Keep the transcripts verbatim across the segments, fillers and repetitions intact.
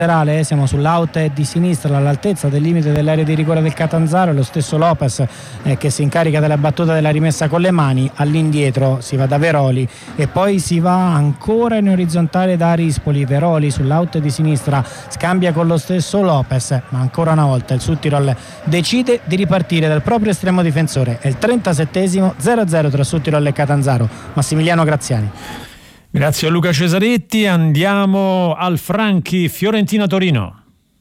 laterale, siamo sull'out di sinistra all'altezza del limite dell'area di rigore del Catanzaro, lo stesso Lopez eh, che si incarica della battuta della rimessa con le mani. All'indietro si va da Veroli e poi si va ancora in orizzontale da Rispoli. Veroli sull'out di sinistra scambia con lo stesso Lopez, ma ancora una volta il Südtirol decide di ripartire dal proprio estremo difensore. È il trentasettesimo, zero a zero tra Südtirol e Catanzaro. Massimiliano Graziani. Grazie a Luca Cesaretti. Andiamo al Franchi, Fiorentina-Torino.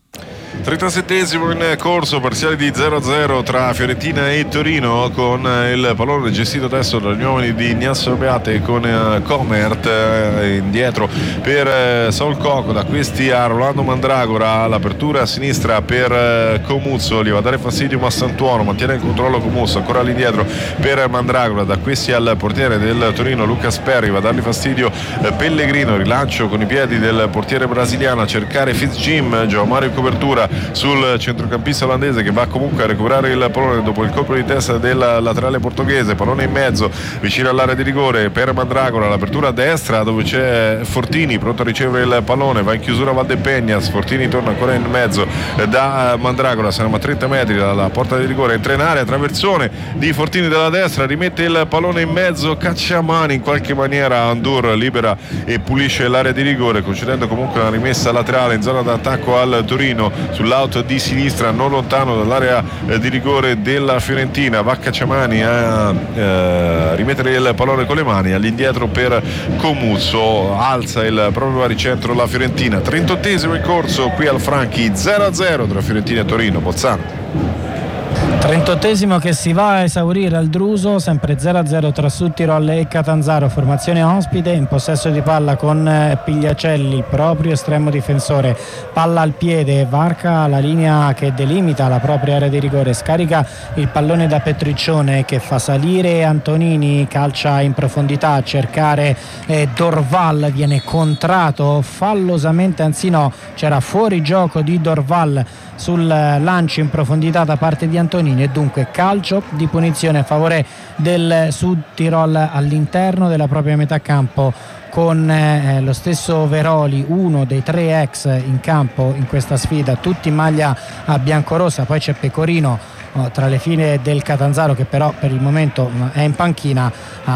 trentasettesimo in corso, parziale di zero a zero tra Fiorentina e Torino, con il pallone gestito adesso dagli uomini di Ignacio Beate con Comert eh, indietro per eh, Saul Coco, da questi a Rolando Mandragora. L'apertura a sinistra per eh, Comuzzo, gli va a dare fastidio Massantuono, mantiene il controllo Comuzzo, ancora all'indietro per Mandragora, da questi al portiere del Torino Lucas Perry, va a dargli fastidio eh, Pellegrino, rilancio con i piedi del portiere brasiliano a cercare Fitzjim, Gianmario in copertura sul centrocampista olandese che va comunque a recuperare il pallone dopo il colpo di testa del laterale portoghese. Pallone in mezzo vicino all'area di rigore per Mandragora, l'apertura a destra dove c'è Fortini pronto a ricevere il pallone, va in chiusura Valdepegnas, Fortini torna ancora in mezzo da Mandragora, siamo a trenta metri dalla porta di rigore, entra in area, traversone di Fortini dalla destra, rimette il pallone in mezzo Cacciamani, in qualche maniera Andur libera e pulisce l'area di rigore, concedendo comunque una rimessa laterale in zona d'attacco al Torino sull'out di sinistra, non lontano dall'area eh, di rigore della Fiorentina. Va Cacciamani a eh, rimettere il pallone con le mani, all'indietro per Comuzzo, alza il proprio baricentro la Fiorentina. trentottesimo in corso qui al Franchi, zero a zero tra Fiorentina e Torino. Bozzano. trentottesimo che si va a esaurire al Druso, sempre zero a zero tra Südtirol e Catanzaro, formazione ospite, in possesso di palla con Pigliacelli, il proprio estremo difensore, palla al piede, varca la linea che delimita la propria area di rigore, scarica il pallone da Petriccione che fa salire Antonini, calcia in profondità a cercare eh, Dorval, viene contrato fallosamente, anzi no, c'era fuori gioco di Dorval sul lancio in profondità da parte di Antonini e dunque calcio di punizione a favore del Südtirol all'interno della propria metà campo, con eh, lo stesso Veroli, uno dei tre ex in campo in questa sfida, tutti in maglia a biancorossa. Poi c'è Pecorino oh, tra le file del Catanzaro che però per il momento è in panchina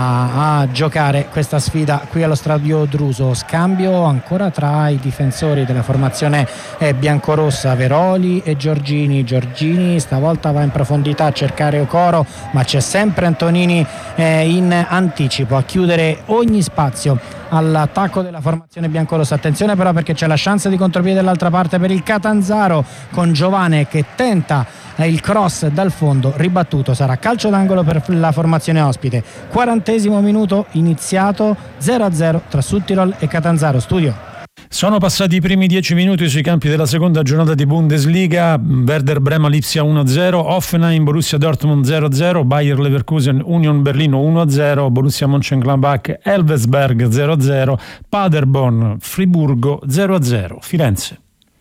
a, a giocare questa sfida qui allo stadio Druso. Scambio ancora tra i difensori della formazione eh, biancorossa, Veroli e Giorgini. Giorgini stavolta va in profondità a cercare Okoro, ma c'è sempre Antonini eh, in anticipo a chiudere ogni spazio all'attacco della formazione biancorossa. Attenzione però perché c'è la chance di contropiede dall'altra parte per il Catanzaro, con Giovane che tenta il cross dal fondo, ribattuto, sarà calcio d'angolo per la formazione ospite. quarantesimo minuto iniziato, zero a zero tra Südtirol e Catanzaro. Studio. Sono passati i primi dieci minuti sui campi della seconda giornata di Bundesliga. Werder Bremen Lipsia uno a zero, Hoffenheim Borussia Dortmund zero a zero, Bayer Leverkusen Union Berlino uno a zero, Borussia Mönchengladbach Elversberg zero a zero, Paderborn Friburgo zero a zero. Firenze.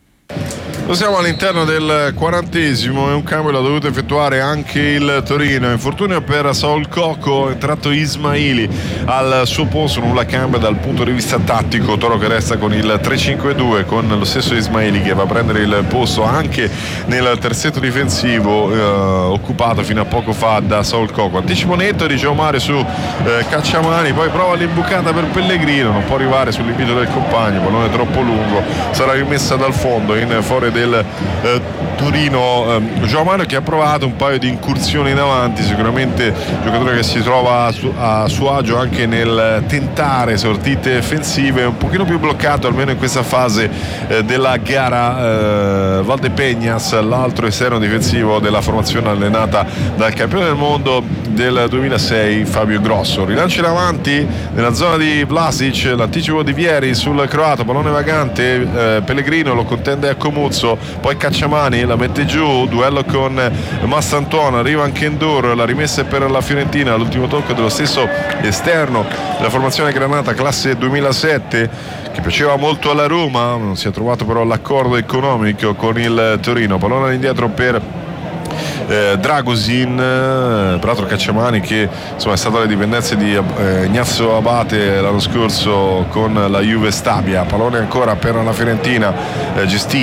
Lo siamo all'interno del quarantesimo e un cambio l'ha dovuto effettuare anche il Torino. Infortunio per Saul Coco, è entrato Ismaili al suo posto, nulla cambia dal punto di vista tattico. Toro che resta con il tre cinque due, con lo stesso Ismaili che va a prendere il posto anche nel terzetto difensivo eh, occupato fino a poco fa da Saul Coco. Anticipo netto di Gianmario su eh, Cacciamani, poi prova l'imbucata per Pellegrino, non può arrivare sull'invito del compagno, pallone troppo lungo, sarà rimessa dal fondo in fuori del eh, Torino. eh, Gianmario che ha provato un paio di incursioni in avanti, sicuramente giocatore che si trova a, su, a suo agio anche nel tentare sortite offensive, un pochino più bloccato almeno in questa fase eh, della gara. eh, Valdepegnas, l'altro esterno difensivo della formazione allenata dal campione del mondo del duemilasei Fabio Grosso. Rilancio in avanti nella zona di Vlasic, l'anticipo di Vieri sul croato, pallone vagante, eh, Pellegrino lo contende a Comuzzo, poi Cacciamani la mette giù, duello con Massantuono, arriva anche Endur, la rimessa è per la Fiorentina, l'ultimo tocco dello stesso esterno della formazione granata classe duemilasette che piaceva molto alla Roma, non si è trovato però l'accordo economico con il Torino. Pallone all'indietro per eh, Dragosin, eh, peraltro Cacciamani che insomma è stato alle dipendenze di eh, Ignazio Abate l'anno scorso con la Juve Stabia. Pallone ancora per la Fiorentina, eh, gestito